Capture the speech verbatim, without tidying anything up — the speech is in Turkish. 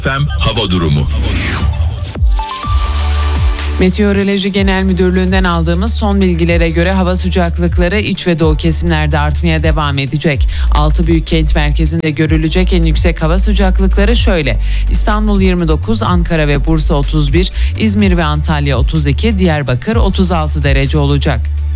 F M hava durumu. Meteoroloji Genel Müdürlüğü'nden aldığımız son bilgilere göre hava sıcaklıkları iç ve doğu kesimlerde artmaya devam edecek. Altı büyük kent merkezinde görülecek en yüksek hava sıcaklıkları şöyle: İstanbul yirmi dokuz, Ankara ve Bursa otuz bir, İzmir ve Antalya otuz iki, Diyarbakır otuz altı derece olacak.